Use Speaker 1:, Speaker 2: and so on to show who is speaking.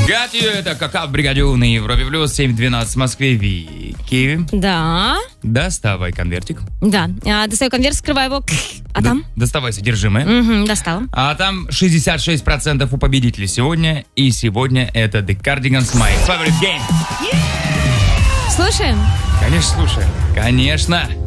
Speaker 1: Got You, это какао в бригаде на Европе плюс 7:12 в Москве. Вики.
Speaker 2: Да.
Speaker 1: Доставай конвертик.
Speaker 2: Да. Достаю конверт, скрываю его. А там?
Speaker 1: Доставай содержимое.
Speaker 2: Угу, достала.
Speaker 1: А там 66% у победителей сегодня. И сегодня это The Cardigans, My Favorite Game.
Speaker 2: Слушаем?
Speaker 1: Конечно, слушаем. Конечно.